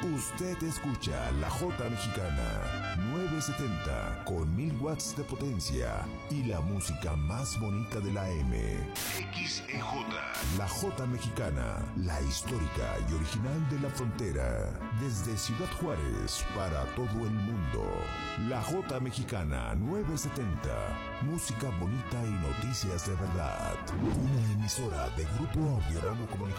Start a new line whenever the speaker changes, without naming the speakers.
Usted escucha la J Mexicana 970 con 1000 watts de potencia y la música más bonita de la M. XEJ. La J Mexicana, la histórica y original de la frontera. Desde Ciudad Juárez para todo el mundo. La J Mexicana 970. Música bonita y noticias de verdad. Una emisora de Grupo Audiorama Comunicación.